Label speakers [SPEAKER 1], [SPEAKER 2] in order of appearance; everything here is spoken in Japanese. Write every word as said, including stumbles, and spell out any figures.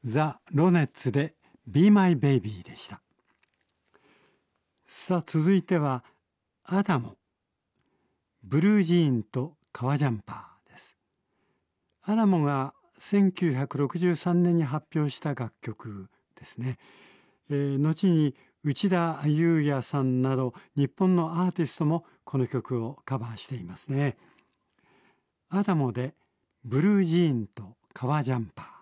[SPEAKER 1] ザ・ロネッツで Be My Baby でした。さあ続いてはアダモ、ブルージーンと革ジャンパーです。アダモがせんきゅうひゃくろくじゅうさんねんに発表した楽曲ですね。えー、後に内田裕也さんなど日本のアーティストもこの曲をカバーしていますね。アダモでブルージーンと革ジャンパー。